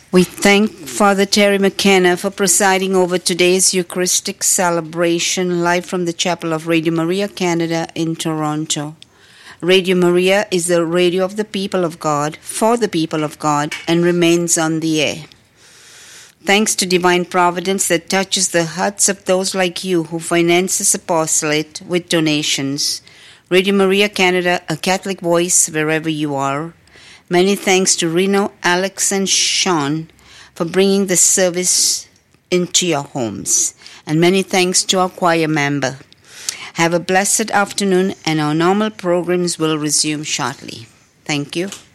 We thank Father Terry McKenna for presiding over today's Eucharistic celebration live from the Chapel of Radio Maria Canada in Toronto. Radio Maria is the radio of the people of God, for the people of God, and remains on the air. Thanks to divine providence that touches the hearts of those like you who finance this apostolate with donations. Radio Maria Canada, a Catholic voice wherever you are. Many thanks to Reno, Alex, and Sean for bringing the service into your homes. And many thanks to our choir member. Have a blessed afternoon, and our normal programs will resume shortly. Thank you.